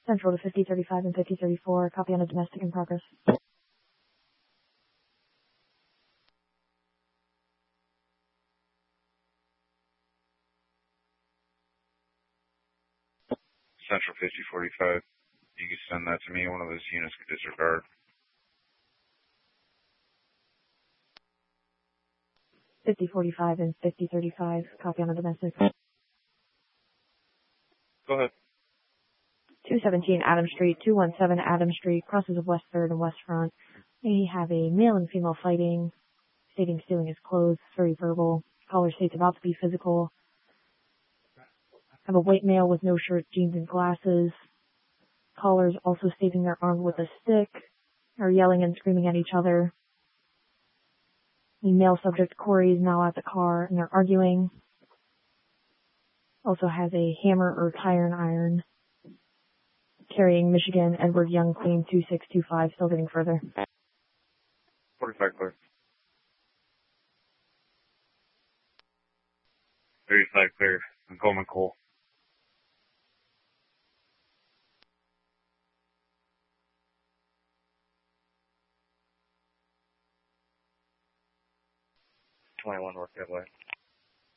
Central to 5035 and 5034. Copy on a domestic in progress. Central 5045. You can send that to me. One of those units could disregard. 5045 and 5035. Copy on a domestic. Go ahead. 217 Adams Street, 217 Adams Street, crosses of West 3rd and West Front. They have a male and female fighting, stating stealing his clothes, very verbal. Caller states about to be physical. Have a white male with no shirt, jeans, and glasses. Callers also stating they're armed with a stick, are yelling and screaming at each other. The male subject, Corey, is now at the car, and they're arguing. Also has a hammer or tire and iron. Carrying Michigan, Edward Young, Queen 2625, still getting further. 45 clear. 35 clear. I'm Coleman Cole. Work that way.